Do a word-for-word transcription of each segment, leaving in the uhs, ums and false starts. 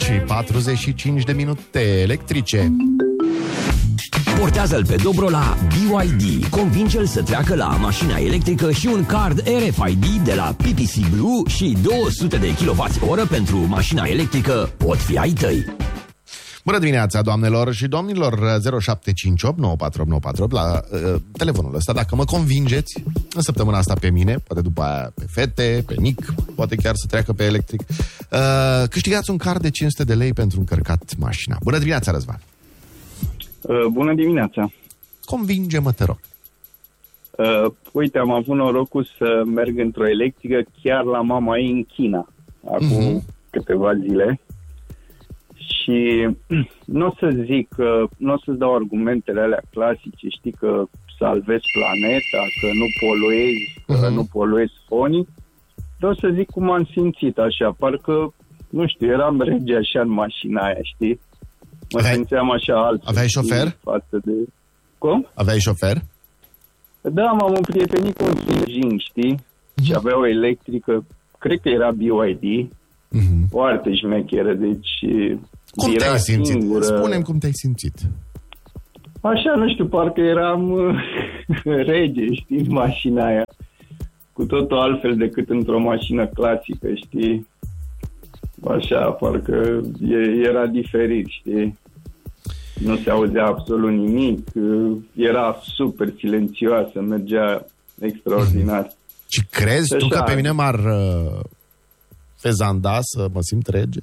și patruzeci și cinci de minute electrice. Portează-l pe Dobro la B Y D. Convinge-l să treacă la mașina electrică și un card R F I D de la P P C Blue și două sute de kilowați oră pentru mașina electrică pot fi ai tăi. Bună dimineața, doamnelor și domnilor. Zero șapte cinci opt nouă patru opt nouă patru opt la uh, telefonul ăsta. Dacă mă convingeți în săptămâna asta pe mine, poate după aia pe fete, pe Nic, poate chiar să treacă pe electric, uh, câștigați un card de cinci sute de lei pentru încărcat mașina. Bună dimineața, Răzvan. Uh, bună dimineața. Convinge-mă, te rog. Uh, uite, am avut norocul să merg într-o electrică chiar la mama ei în China, acum uh-huh. câteva zile. Și nu o să zic, nu o să-ți dau argumentele alea clasice, știi, că salvezi planeta, că nu poluezi, că uh-huh. nu poluezi fonii, dar o să zic cum am simțit așa, parcă, nu știu, eram rege așa în mașina aia, știi? Mă Aveai... simțeam așa altfel. Aveai șofer? Față de... Cum? Aveai șofer? Da, m-am împrietenit cu un chirurgian, știi? Uh-huh. Și avea o electrică, cred că era B Y D, uh-huh. foarte șmecheră, deci... Cum era te-ai simțit? Singură. Spune-mi cum te-ai simțit. Așa, nu știu, parcă eram rege, știi, în mașina aia. Cu totul altfel decât într-o mașină clasică, știi? Așa, parcă era diferit, știi? Nu se auzea absolut nimic. Era super silențioasă, mergea extraordinar. Mm-hmm. Și crezi așa, tu că pe mine m-ar uh, fezanda să mă simt rege?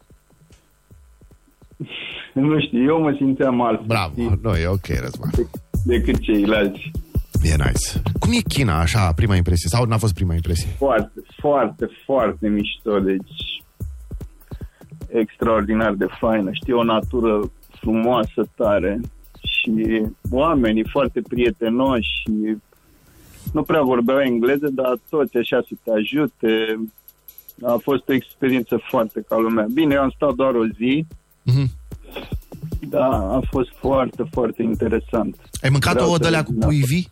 Nu știu, eu mă simțeam altfel. Bravo, știi? Nu, e ok, Răzvan. De, decât ceilalți. E nice. Cum e China, așa, prima impresie? Sau n-a fost prima impresie? Foarte, foarte, foarte mișto, deci extraordinar de faină. Știi, o natură frumoasă, tare și oamenii foarte prietenoși și nu prea vorbeau engleză, dar toți așa să te ajute. A fost o experiență foarte ca lumea. Bine, eu am stat doar o zi, mm-hmm. da, a fost foarte, foarte interesant. Ai mâncat Vreau o de-alea cu pui vii?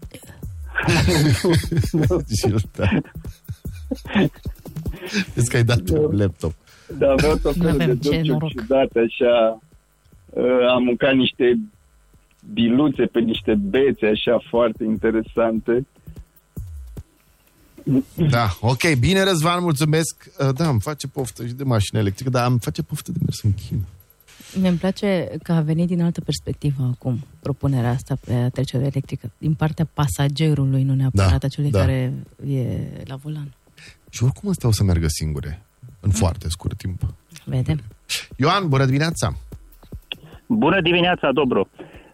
Vezi că ai dat da. un laptop. Da, aveau tot felul de dulciuri ciudate, așa. Uh, am mâncat niște biluțe pe niște bețe, așa, foarte interesante. Da, ok, bine, Răzvan, mulțumesc. Uh, da, îmi face poftă și de mașină electrică, dar îmi face poftă de mers în China. Mi-mi place că a venit din altă perspectivă acum propunerea asta pe trecerea electrică, din partea pasagerului, nu neapărat da, acelui da. care e la volan. Și oricum astea o să meargă singure, în mm. foarte scurt timp. Vedem. Ioan, bună dimineața! Bună dimineața, Dobro!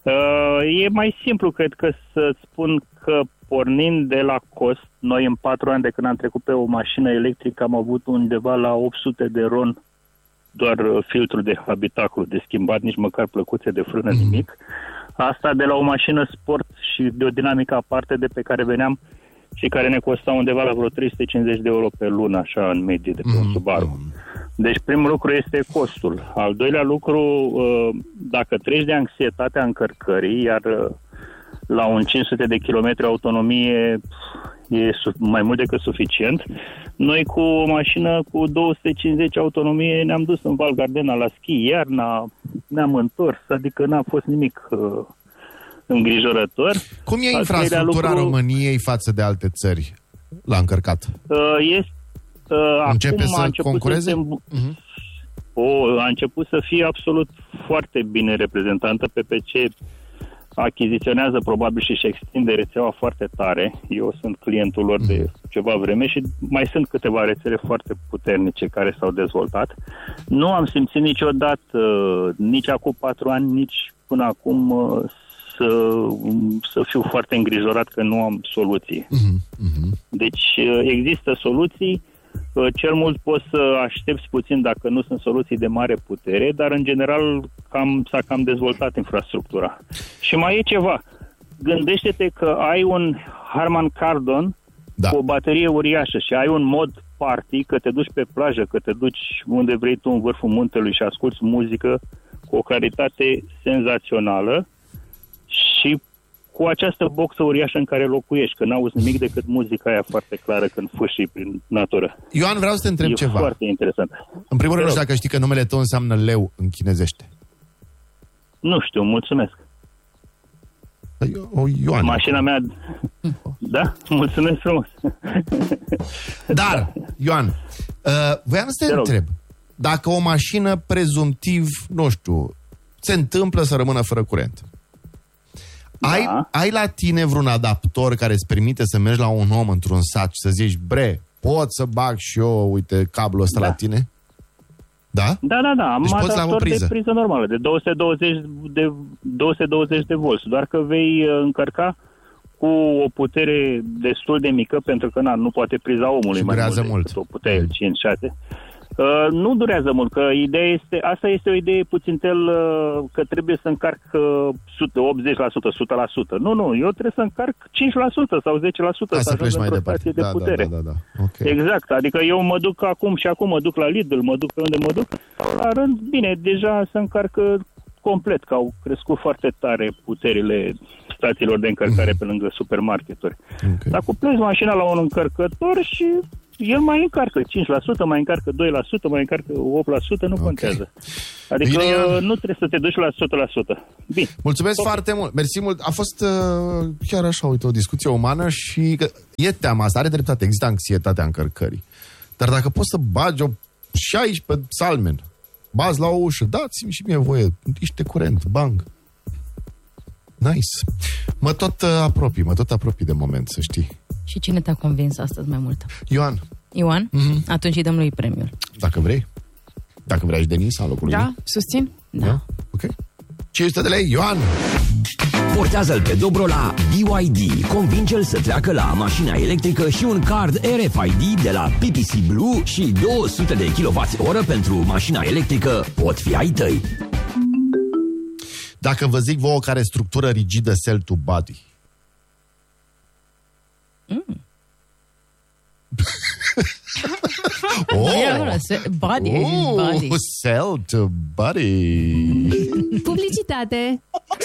Uh, e mai simplu, cred că, să spun că pornind de la cost, noi în patru ani de când am trecut pe o mașină electrică am avut undeva la opt sute de ron doar filtrul de habitaclu de schimbat, nici măcar plăcuțe de frână, mm. nimic. Asta de la o mașină sport și de o dinamică aparte de pe care veneam și care ne costa undeva la vreo trei sute cincizeci de euro pe lună, așa, în medie, de pe mm. un Subaru. Deci primul lucru este costul. Al doilea lucru, dacă treci de anxietatea încărcării, iar la un cinci sute de kilometri autonomie e mai mult decât suficient, noi cu o mașină cu două sute cincizeci autonomie ne-am dus în Val Gardena la schi iarna, ne-am întors, adică n-a fost nimic uh, îngrijorător. Cum e infrastructura lucru, României față de alte țări la încărcat? Uh, este, uh, Începe acum să a început concureze? Să se, uh-huh. o, a început să fie absolut foarte bine reprezentată. P P C achiziționează probabil și își extinde rețeaua foarte tare. Eu sunt clientul lor de ceva vreme și mai sunt câteva rețele foarte puternice care s-au dezvoltat. Nu am simțit niciodată, nici acum patru ani, nici până acum, să, să fiu foarte îngrijorat că nu am soluții. Deci există soluții. Cel mult poți să aștepți puțin dacă nu sunt soluții de mare putere, dar în general cam, s-a cam dezvoltat infrastructura. Și mai e ceva. Gândește-te că ai un Harman Kardon da. cu o baterie uriașă și ai un mod party, că te duci pe plajă, că te duci unde vrei tu în vârful muntelui și asculți muzică cu o calitate senzațională și cu această boxă uriașă în care locuiești, că n-auzi nimic decât muzica aia foarte clară când fâșii prin natură. Ioan, vreau să te întreb e ceva. E foarte interesant. În primul rând, dacă știi că numele tău înseamnă leu în chinezește. Nu știu, mulțumesc. O, Ioan. Mașina mea... Da? Mulțumesc frumos. Dar, Ioan, uh, voiam să te, te întreb. Dacă o mașină prezumtiv, nu știu, se întâmplă să rămână fără curent, da. ai, ai la tine vreun adaptor care îți permite să mergi la un om într-un sat și să zici, bre, pot să bag și eu, uite, cablul ăsta da. la tine? Da? Da, da, da. Am deci adaptor de priză normală, de două sute douăzeci de, două sute douăzeci de volți, doar că vei încărca cu o putere destul de mică, pentru că na, nu poate priza omului și mai durează mult. mult. O putea el cinci șase. Uh, nu durează mult, că ideea este, asta este o idee puțin tel, uh, că trebuie să încarc uh, optzeci la sută, o sută la sută. Nu, nu, eu trebuie să încarc cinci la sută sau zece la sută să ajung într-o stație de da, putere. Da, da, da, da. Okay. Exact, adică eu mă duc acum și acum mă duc la Lidl, mă duc pe unde mă duc, la rând, bine, deja se încarcă complet, că au crescut foarte tare puterile stațiilor de încărcare mm-hmm. pe lângă supermarketuri. Okay. Dacă pleci mașina la un încărcător și el mai încarcă cinci la sută, mai încarcă doi la sută, mai încarcă opt la sută, nu okay. contează. Adică bine, nu trebuie să te duci la o sută la sută. Bine. Mulțumesc okay. foarte mult. Mersi mult. A fost uh, chiar așa, uite, o discuție umană și că e teama asta, are dreptate, există anxietatea încărcării. Dar dacă poți să bagi o șaisprezece salmen, bazi la o ușă, dați-mi și mie voie, niște curent, bang. Nice. Mă tot uh, apropii, mă tot apropii de moment, să știi. Și cine te-a convins astăzi mai mult? Ioan. Ioan? Mm-hmm. Atunci îi dăm lui premiul. Dacă vrei. Dacă vrei și Denis în locul da, lui. Da, susțin. Da. da. Ok. cinci sute de lei, Ioan. Portează-l pe Dobro la B Y D. Convinge-l să treacă la mașina electrică și un card R F I D de la P P C Blue și două sute de kilowați oră pentru mașina electrică pot fi ai tăi. Dacă vă zic vouă care structură rigidă cell to body. Mm. oh. Yeah, body, oh, body. Cell to body. Publicitate.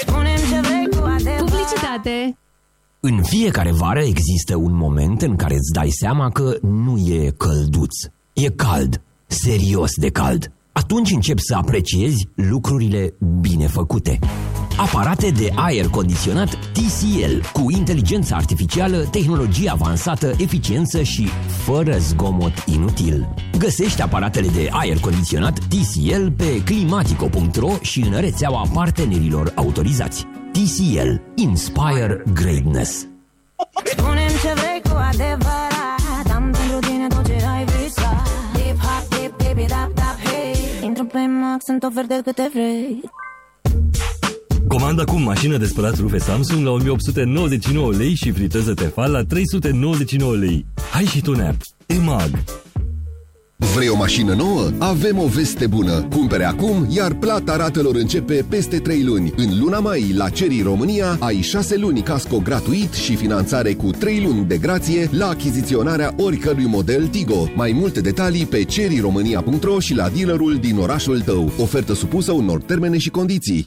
Publicitate. În fiecare vară există un moment în care îți dai seama că nu e călduț. E cald, serios de cald. Atunci începi să apreciezi lucrurile bine făcute. Aparate de aer condiționat T C L cu inteligență artificială, tehnologie avansată, eficiență și fără zgomot inutil. Găsești aparatele de aer condiționat T C L pe climatico punct ro și în rețeaua partenerilor autorizați. T C L. Inspire Greatness. Spune-mi ce vrei cu adevărat, am pentru tine tot ce ai visat. Hip hop, hip, baby, dap, dap, hey. Intră pe Max, sunt oferte câte vrei. Comanda acum mașină de spălat rufe Samsung la o mie opt sute nouăzeci și nouă lei și friteză Tefal la trei sute nouăzeci și nouă lei. Hai și tu în app. E mag. Vrei o mașină nouă? Avem o veste bună. Cumpere acum, iar plata ratelor începe peste trei luni. În luna mai, la Chery România, ai șase luni casco gratuit și finanțare cu trei luni de grație la achiziționarea oricărui model Tigo. Mai multe detalii pe chery românia punct ro și la dealerul din orașul tău. Ofertă supusă unor termene și condiții.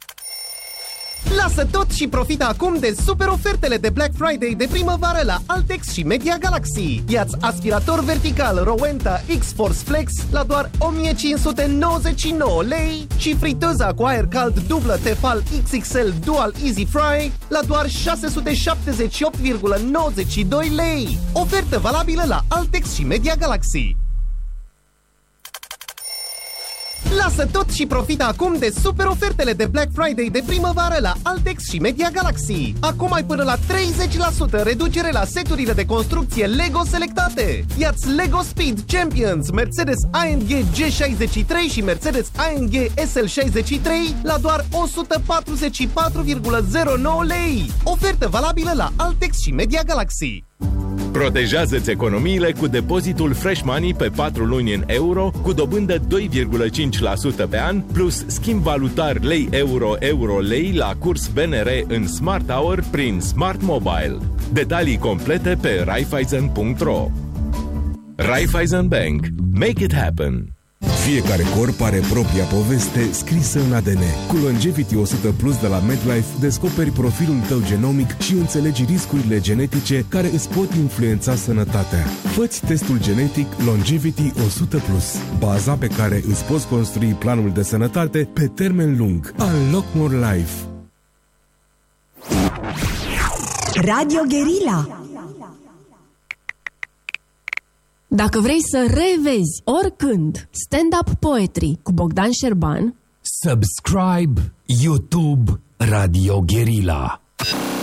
Lasă tot și profită acum de super ofertele de Black Friday de primăvară la Altex și Media Galaxy. Ia-ți aspirator vertical Rowenta X-Force Flex la doar o mie cinci sute nouăzeci și nouă lei și friteza cu aer cald dublă Tefal X X L Dual Easy Fry la doar șase sute șaptezeci și opt virgulă nouăzeci și doi lei. Ofertă valabilă la Altex și Media Galaxy. Lasă tot și profită acum de super ofertele de Black Friday de primăvară la Altex și Media Galaxy. Acum ai până la treizeci la sută reducere la seturile de construcție Lego selectate. Ia-ți Lego Speed Champions, Mercedes A M G G șaizeci și trei și Mercedes A M G S L șaizeci și trei la doar o sută patruzeci și patru virgulă zero nouă lei. Ofertă valabilă la Altex și Media Galaxy. Protejează-ți economiile cu depozitul Fresh Money pe patru luni în euro, cu dobândă doi virgulă cinci la sută pe an, plus schimb valutar lei-euro, euro-lei la curs B N R în Smart Hour prin Smart Mobile. Detalii complete pe raiffeisen punct ro. Raiffeisen Bank. Make it happen! Fiecare corp are propria poveste scrisă în A D N. Cu Longevity o sută plus de la MedLife descoperi profilul tău genomic și înțelegi riscurile genetice care îți pot influența sănătatea. Fă-ți testul genetic Longevity o sută plus, baza pe care îți poți construi planul de sănătate pe termen lung. Unlock More Life. Radio Guerilla. Dacă vrei să revezi oricând stand-up poetry cu Bogdan Șerban, subscribe YouTube Radio Guerilla.